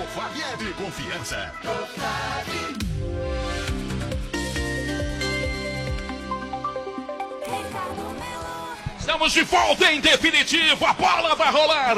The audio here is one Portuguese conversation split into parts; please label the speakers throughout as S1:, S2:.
S1: Confag é de confiança.
S2: Estamos de volta em definitivo, a bola vai rolar.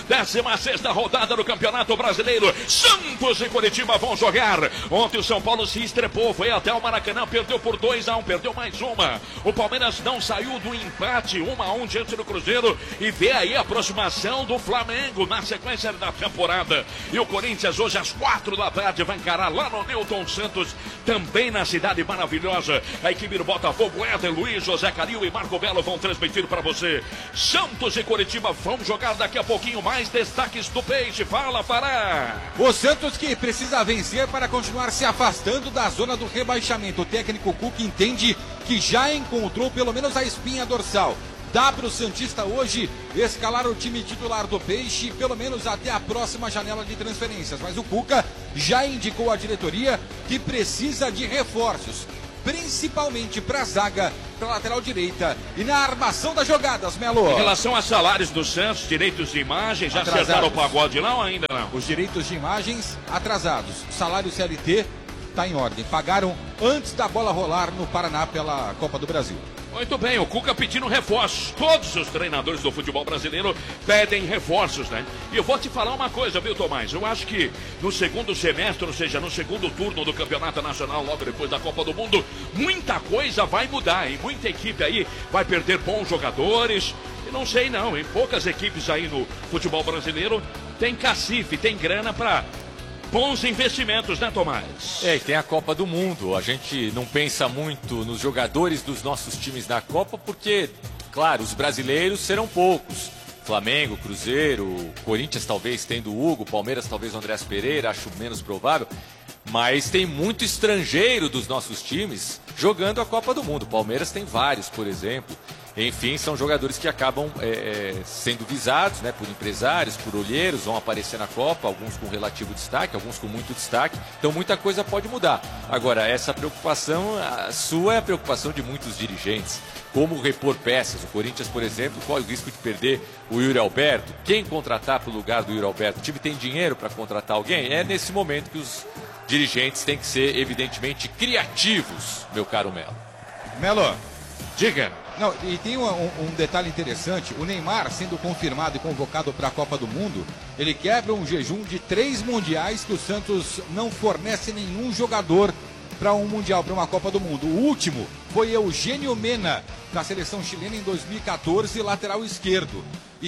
S2: 16ª rodada do Campeonato Brasileiro. Santos e Curitiba vão jogar. Ontem o São Paulo se estrepou, foi até o Maracanã, perdeu por 2-1, perdeu mais uma. O Palmeiras não saiu do empate, 1-1 diante do Cruzeiro. E vê aí a aproximação do Flamengo na sequência da temporada. E o Corinthians hoje às 4 da tarde vai encarar lá no Newton Santos, também na cidade maravilhosa. A equipe do Botafogo, Éder, Luiz, José Calil e Marco Belo vão transmitir para você. Santos e Curitiba vão jogar daqui a pouquinho. Mais destaques do Peixe. Fala, Pará.
S3: O Santos que precisa vencer para continuar se afastando da zona do rebaixamento. O técnico Cuca entende que já encontrou pelo menos a espinha dorsal. Dá para o Santista hoje escalar o time titular do Peixe, pelo menos até a próxima janela de transferências. Mas o Cuca já indicou à diretoria que precisa de reforços, principalmente para a zaga, para a lateral direita e na armação das jogadas, Melo.
S2: Em relação a salários do Santos, direitos de imagem, já acertaram o pagode lá ou ainda não?
S3: Os direitos de imagens atrasados. Salário CLT está em ordem. Pagaram antes da bola rolar no Paraná pela Copa do Brasil.
S2: Muito bem, o Cuca pedindo reforços. Todos os treinadores do futebol brasileiro pedem reforços, né? E eu vou te falar uma coisa, viu, Tomás? Eu acho que no segundo semestre, ou seja, no segundo turno do Campeonato Nacional, logo depois da Copa do Mundo, muita coisa vai mudar, hein? Muita equipe aí vai perder bons jogadores. E não sei não, hein? Poucas equipes aí no futebol brasileiro tem cacife, tem grana para bons investimentos, né, Tomás?
S4: E tem a Copa do Mundo. A gente não pensa muito nos jogadores dos nossos times na Copa, porque, claro, os brasileiros serão poucos. Flamengo, Cruzeiro, Corinthians talvez tendo o Hugo, Palmeiras talvez o Andrés Pereira, acho menos provável. Mas tem muito estrangeiro dos nossos times jogando a Copa do Mundo. Palmeiras tem vários, por exemplo. Enfim, são jogadores que acabam sendo visados, né, por empresários, por olheiros, vão aparecer na Copa, alguns com relativo destaque, alguns com muito destaque. Então muita coisa pode mudar. Agora, essa preocupação, a sua é a preocupação de muitos dirigentes. Como repor peças? O Corinthians, por exemplo, corre o risco de perder o Yuri Alberto. Quem contratar para o lugar do Yuri Alberto? O time tem dinheiro para contratar alguém? É nesse momento que os dirigentes têm que ser, evidentemente, criativos, meu caro Melo.
S3: Melo,
S2: diga.
S3: Não, e tem um detalhe interessante. O Neymar, sendo confirmado e convocado para a Copa do Mundo, ele quebra um jejum de 3 mundiais que o Santos não fornece nenhum jogador para um mundial, para uma Copa do Mundo. O último foi Eugênio Mena, da seleção chilena em 2014, lateral esquerdo.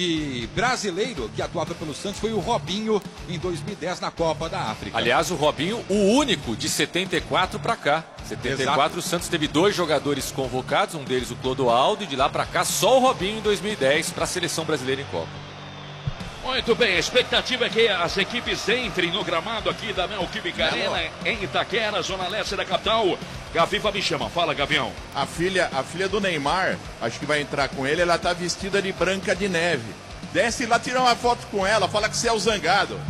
S3: E brasileiro que atuava pelo Santos foi o Robinho em 2010 na Copa da África.
S4: Aliás, o Robinho, o único de 74 para cá. 74, exato. O Santos teve 2 jogadores convocados, um deles o Clodoaldo, e de lá para cá só o Robinho em 2010 para a seleção brasileira em Copa.
S2: Muito bem, a expectativa é que as equipes entrem no gramado aqui da Neoquímica Arena, em Itaquera, zona leste da capital. Gaviva me chama, fala, Gavião.
S5: A filha do Neymar, acho que vai entrar com ele, ela tá vestida de Branca de Neve. Desce lá, tira uma foto com ela, fala que você é o zangado.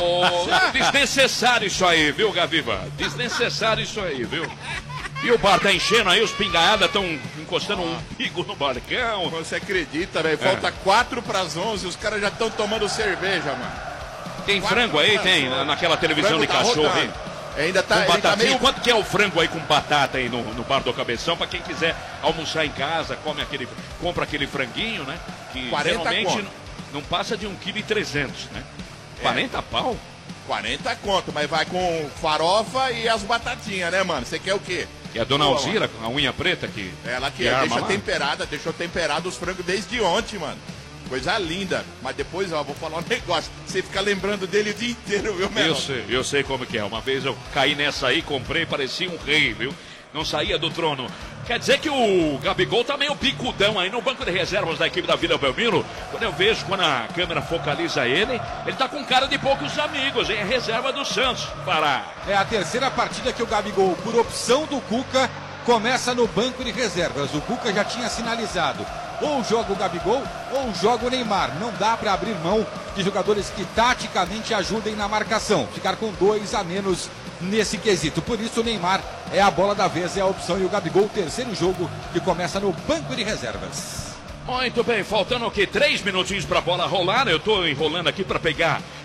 S2: Desnecessário isso aí, viu, Gaviva? Desnecessário isso aí, viu? E o bar tá enchendo aí, os pingadas estão encostando um pico no balcão.
S5: Você acredita, velho? Falta 4 para as 11, os caras já estão tomando cerveja, mano.
S2: Tem frango aí? Tem naquela televisão de cachorro aí?
S5: Ainda tá,
S2: com
S5: tá meio...
S2: Quanto que é o frango aí com batata aí no bar do Cabeção? Pra quem quiser almoçar em casa, compra aquele franguinho, né? Que
S5: 40
S2: geralmente
S5: conto.
S2: não passa de 1,3 kg, né? 40 pau?
S5: 40 conto, mas vai com farofa e as batatinhas, né, mano? Você quer o quê?
S2: E a dona Alzira, a unha preta que...
S5: Ela que deixou temperado os frangos desde ontem, mano. Coisa linda. Mas depois, ó, vou falar um negócio. Você fica lembrando dele o dia inteiro, viu, Melo?
S2: Eu sei como que é. Uma vez eu caí nessa aí, comprei, parecia um rei, viu? Não saía do trono. Quer dizer que o Gabigol tá meio picudão aí no banco de reservas da equipe da Vila Belmiro. Quando a câmera focaliza ele tá com cara de poucos amigos, hein? É reserva do Santos, Pará.
S3: É a terceira partida que o Gabigol, por opção do Cuca, começa no banco de reservas. O Cuca já tinha sinalizado: ou joga o Gabigol ou joga o Neymar. Não dá para abrir mão de jogadores que taticamente ajudem na marcação. Ficar com 2 a menos nesse quesito. Por isso o Neymar é a bola da vez, é a opção. E o Gabigol, o terceiro jogo que começa no banco de reservas.
S2: Muito bem, faltando o quê? 3 minutinhos para a bola rolar. Eu estou enrolando aqui para pegar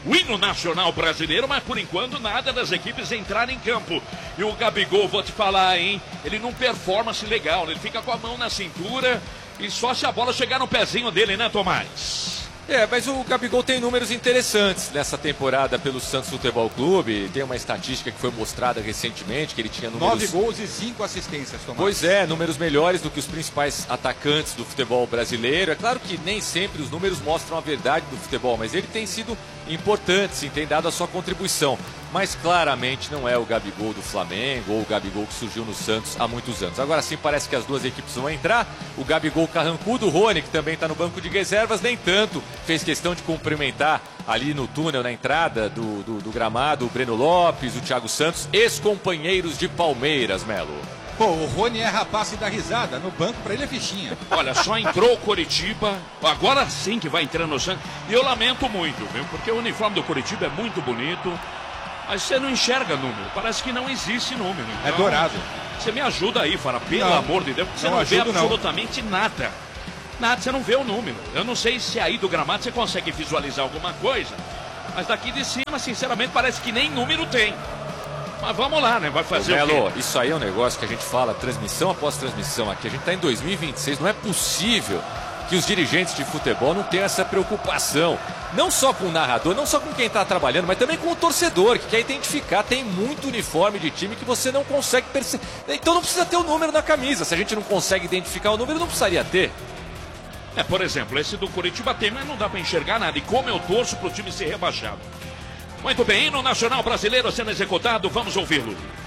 S2: o hino nacional brasileiro, mas por enquanto nada das equipes entrarem em campo. E o Gabigol, vou te falar, hein? Ele não performance legal, ele fica com a mão na cintura e só se a bola chegar no pezinho dele, né, Tomás?
S4: Mas o Gabigol tem números interessantes nessa temporada pelo Santos Futebol Clube. Tem uma estatística que foi mostrada recentemente, que ele tinha números...
S3: 9 gols e 5 assistências, Tomás.
S4: Pois é, números melhores do que os principais atacantes do futebol brasileiro. É claro que nem sempre os números mostram a verdade do futebol, mas ele tem sido importante, sim, tem dado a sua contribuição. Mas claramente não é o Gabigol do Flamengo ou o Gabigol que surgiu no Santos há muitos anos. Agora sim parece que as duas equipes vão entrar. O Gabigol carrancudo, o Rony, que também está no banco de reservas, nem tanto. Fez questão de cumprimentar ali no túnel, na entrada do gramado, o Breno Lopes, o Thiago Santos, ex-companheiros de Palmeiras, Melo.
S3: Pô, o Rony é rapaz e dá risada. No banco, pra ele é fichinha.
S2: Olha, só entrou o Coritiba, agora sim que vai entrando no Santos. E eu lamento muito, viu? Porque o uniforme do Coritiba é muito bonito, mas você não enxerga número. Parece que não existe número. Então,
S3: é dourado.
S2: Você me ajuda aí, Fara, pelo amor de Deus, porque você não vê absolutamente nada. Nada, você não vê o número. Eu não sei se aí do gramado você consegue visualizar alguma coisa, mas daqui de cima, sinceramente, parece que nem número tem. Mas vamos lá, né? Vai fazer o quê?
S4: Isso aí é um negócio que a gente fala transmissão após transmissão aqui. A gente está em 2026, não é possível que os dirigentes de futebol não tenham essa preocupação. Não só com o narrador, não só com quem está trabalhando, mas também com o torcedor, que quer identificar. Tem muito uniforme de time que você não consegue perceber. Então não precisa ter o número na camisa. Se a gente não consegue identificar o número, não precisaria ter.
S2: Por exemplo, esse do Coritiba tem, mas não dá para enxergar nada. E como eu torço para o time ser rebaixado. Muito bem, hino nacional brasileiro sendo executado, vamos ouvi-lo.